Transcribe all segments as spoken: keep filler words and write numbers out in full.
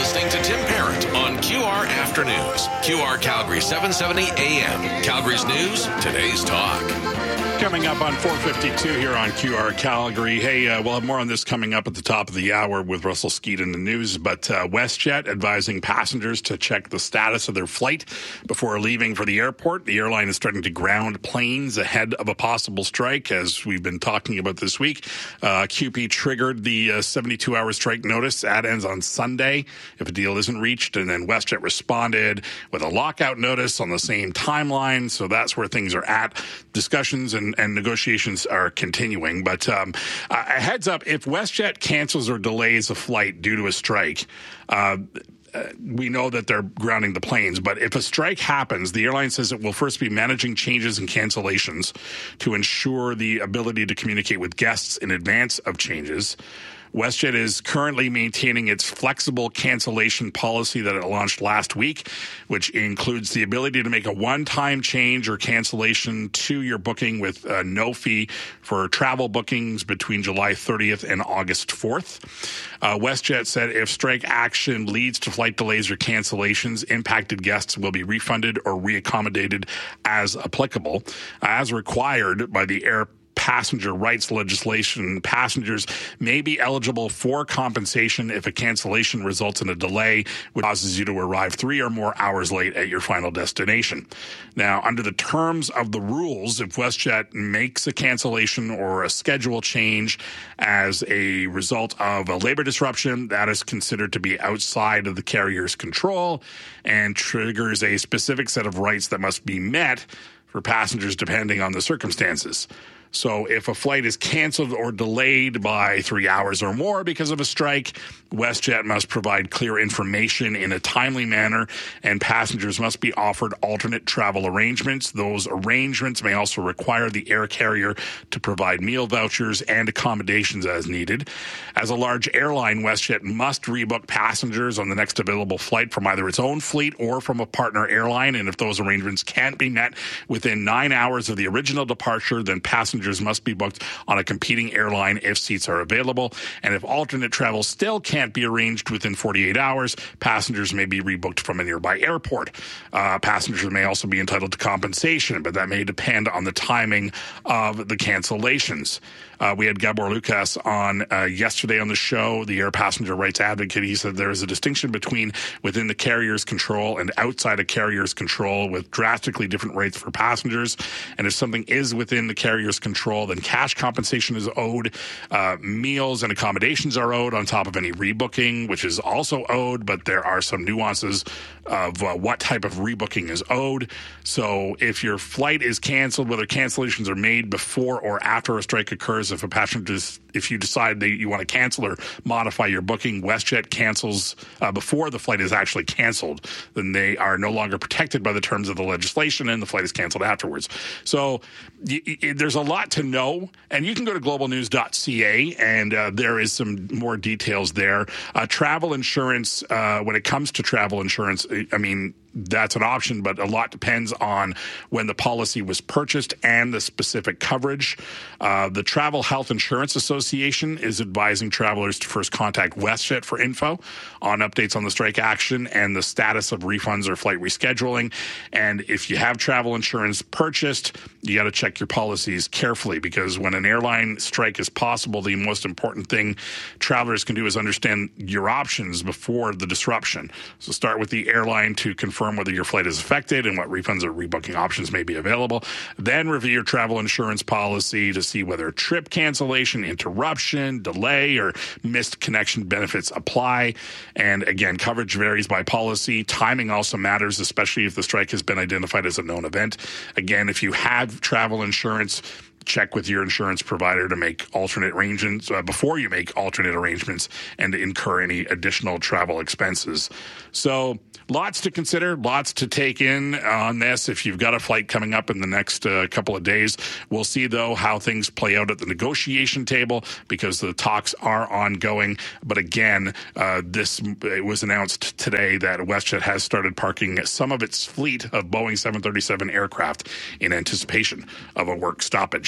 listening to Tim Parent on Q R Afternoons. Q R Calgary seven seventy A M. Calgary's news, today's talk. Coming up on four fifty-two here on Q R Calgary. Hey, uh, we'll have more on this coming up at the top of the hour with Russell Skeet in the news. But uh, WestJet advising passengers to check the status of their flight before leaving for the airport. The airline is starting to ground planes ahead of a possible strike, as we've been talking about this week. Uh, Q P triggered the uh, seventy-two hour strike notice. That ends on Sunday if a deal isn't reached. And then WestJet responded with a lockout notice on the same timeline. So that's where things are at. Discussions and and negotiations are continuing. But um, a heads up, if WestJet cancels or delays a flight due to a strike, uh, uh, we know that they're grounding the planes. But if a strike happens, the airline says it will first be managing changes and cancellations to ensure the ability to communicate with guests in advance of changes. WestJet is currently maintaining its flexible cancellation policy that it launched last week, which includes the ability to make a one-time change or cancellation to your booking with uh, no fee for travel bookings between July thirtieth and August fourth. Uh, WestJet said if strike action leads to flight delays or cancellations, impacted guests will be refunded or reaccommodated as applicable. As required by the air passenger rights legislation, passengers may be eligible for compensation if a cancellation results in a delay which causes you to arrive three or more hours late at your final destination. Now, under the terms of the rules, if WestJet makes a cancellation or a schedule change as a result of a labor disruption, that is considered to be outside of the carrier's control and triggers a specific set of rights that must be met for passengers depending on the circumstances. So if a flight is canceled or delayed by three hours or more because of a strike, WestJet must provide clear information in a timely manner, and passengers must be offered alternate travel arrangements. Those arrangements may also require the air carrier to provide meal vouchers and accommodations as needed. As a large airline, WestJet must rebook passengers on the next available flight from either its own fleet or from a partner airline, and if those arrangements can't be met within nine hours of the original departure, then passengers must be booked on a competing airline if seats are available. And if alternate travel still can't be arranged within forty-eight hours, passengers may be rebooked from a nearby airport. Uh, passengers may also be entitled to compensation, but that may depend on the timing of the cancellations. Uh, we had Gabor Lucas on uh, yesterday on the show, the air passenger rights advocate. He said there is a distinction between within the carrier's control and outside a carrier's control with drastically different rates for passengers. And if something is within the carrier's control, then cash compensation is owed. Uh, meals and accommodations are owed on top of any rebooking, which is also owed, but there are some nuances of uh, what type of rebooking is owed. So if your flight is canceled, whether cancellations are made before or after a strike occurs, if a passenger, if you decide that you want to cancel or modify your booking, WestJet cancels uh, before the flight is actually canceled, then they are no longer protected by the terms of the legislation and the flight is canceled afterwards. So y- y- there's a lot to know, and you can go to global news dot c a and uh, there is some more details there. Uh, travel insurance, uh, when it comes to travel insurance, I mean, that's an option, but a lot depends on when the policy was purchased and the specific coverage. Uh, the Travel Health Insurance Association is advising travelers to first contact WestJet for info on updates on the strike action and the status of refunds or flight rescheduling. And if you have travel insurance purchased, you got to check your policies carefully, because when an airline strike is possible, the most important thing travelers can do is understand your options before the disruption. So start with the airline to confirm whether your flight is affected and what refunds or rebooking options may be available. Then review your travel insurance policy to see whether trip cancellation, interruption, delay, or missed connection benefits apply. And again, coverage varies by policy. Timing also matters, especially if the strike has been identified as a known event. Again, if you have travel insurance, check with your insurance provider to make alternate arrangements uh, before you make alternate arrangements and to incur any additional travel expenses. So lots to consider, lots to take in on this. If you've got a flight coming up in the next uh, couple of days, we'll see, though, how things play out at the negotiation table, because the talks are ongoing. But again, uh, this it was announced today that WestJet has started parking some of its fleet of Boeing seven thirty-seven aircraft in anticipation of a work stoppage.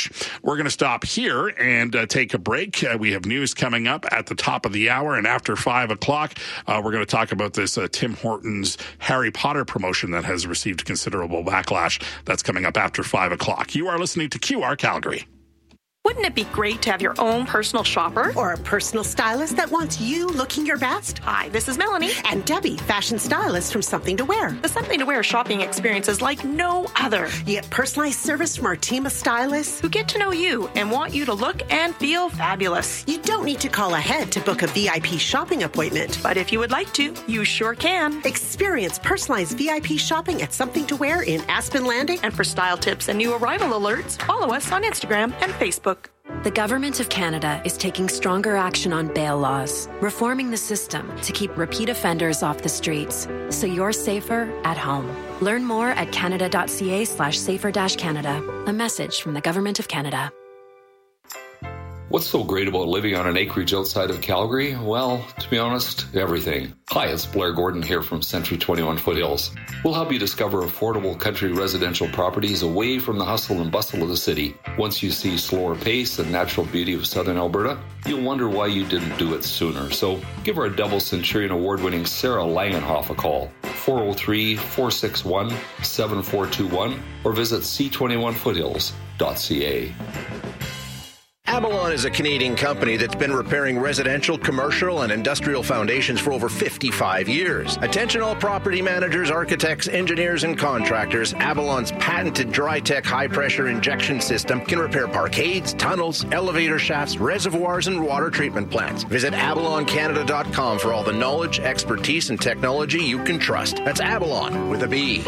much. We're going to stop here and uh, take a break. Uh, we have news coming up at the top of the hour, and after five o'clock, uh, we're going to talk about this uh, Tim Hortons Harry Potter promotion that has received considerable backlash. That's coming up after five o'clock. You are listening to Q R Calgary. Wouldn't it be great to have your own personal shopper? Or a personal stylist that wants you looking your best? Hi, this is Melanie. And Debbie, fashion stylist from Something to Wear. The Something to Wear shopping experience is like no other. You get personalized service from our team of stylists who get to know you and want you to look and feel fabulous. You don't need to call ahead to book a V I P shopping appointment. But if you would like to, you sure can. Experience personalized V I P shopping at Something to Wear in Aspen Landing. And for style tips and new arrival alerts, follow us on Instagram and Facebook. The Government of Canada is taking stronger action on bail laws, reforming the system to keep repeat offenders off the streets, so you're safer at home. Learn more at canada.ca slash safer dash Canada. A message from the Government of Canada. What's so great about living on an acreage outside of Calgary? Well, to be honest, everything. Hi, it's Blair Gordon here from Century twenty-one Foothills. We'll help you discover affordable country residential properties away from the hustle and bustle of the city. Once you see slower pace and natural beauty of southern Alberta, you'll wonder why you didn't do it sooner. So give our double Centurion award-winning Sarah Langenhoff a call, four oh three, four six one, seven four two one, or visit c twenty-one foothills dot c a. Avalon is a Canadian company that's been repairing residential, commercial, and industrial foundations for over fifty-five years. Attention all property managers, architects, engineers, and contractors. Avalon's patented Dry-Tech high-pressure injection system can repair parkades, tunnels, elevator shafts, reservoirs, and water treatment plants. Visit avalon canada dot com for all the knowledge, expertise, and technology you can trust. That's Avalon with a B.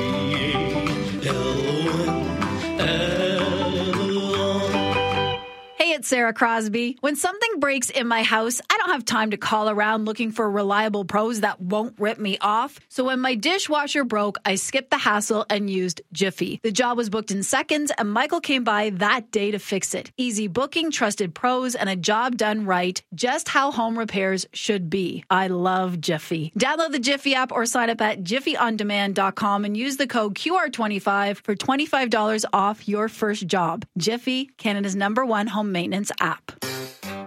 Hey, it's Sarah Crosby. When something breaks in my house, I don't have time to call around looking for reliable pros that won't rip me off. So when my dishwasher broke, I skipped the hassle and used Jiffy. The job was booked in seconds, and Michael came by that day to fix it. Easy booking, trusted pros, and a job done right. Just how home repairs should be. I love Jiffy. Download the Jiffy app or sign up at jiffy on demand dot com and use the code Q R twenty-five for twenty-five dollars off your first job. Jiffy, Canada's number one home maintenance app.